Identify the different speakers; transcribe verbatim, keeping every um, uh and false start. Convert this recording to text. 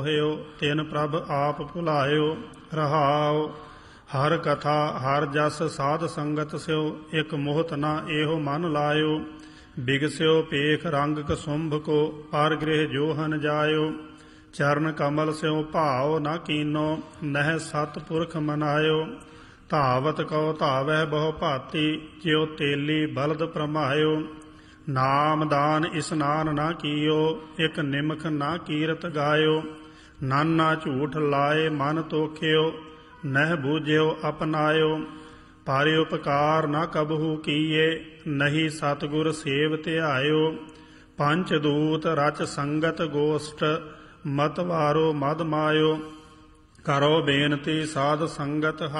Speaker 1: ਹੋਇਓ ਤਿਨ ਪ੍ਰਭ ਆਪ ਭੁਲਾਇਓ। ਰਹਾਉ ਹਰ ਕਥਾ ਹਰ ਜਸ ਸਾਧ ਸੰਗਤ ਸਿਓ, ਇਕ ਮੋਹਤ ਨਾ ਇਹੋ ਮਨ ਲਾਇਓ। ਬਿਗਸਿਓ ਪੇਖ ਰੰਗ ਕਸੁੰਭ ਕੋ, ਪਰ ਗ੍ਰਹਿ ਜੋਹਨ ਜਾਇਓ। ਚਰਨ ਕਮਲ ਸਿਓ ਭਾਉ ਨਾ ਕੀਨੋ, ਨਹਿ ਸਤ ਪੁਰਖ ਮਨਾਇਓ। ਧਾਵਤ ਕਉ ਧਾਵੈ ਬਹੁ ਭਾਤੀ, ਜਿਉ ਤੇਲੀ ਬਲਦ ਭਰਮਾਇਓ। ਨਾਮ ਦਾਨ ਇਸਨਾਨ ਨਾ ਕੀਓ, ਇਕ ਨਿਮਖ ਨਾ ਕੀਰਤ ਗਾਇਓ। ਨਾਨਾ ਝੂਠ ਲਾਏ ਮਨ ਤੋਖਿਓ, ਨਹਿ ਬੂਝਿਓ ਅਪਨਾਇਓ। ਪਾਰਿ ਉਪਕਾਰ ਨਾ ਕਬਹੂ ਕੀਏ, ਨਹੀਂ ਸਤਿਗੁਰ ਸੇਵ ਧਿਆਇਓ। ਪੰਚ ਦੂਤ ਰਚ ਸੰਗਤ ਗੋਸ਼ਟ, ਮਤ ਵਾਰੋ ਮਦ ਮਾਇਓ। ਕਰੋ ਬੇਨਤੀ ਸਾਧ ਸੰਗਤ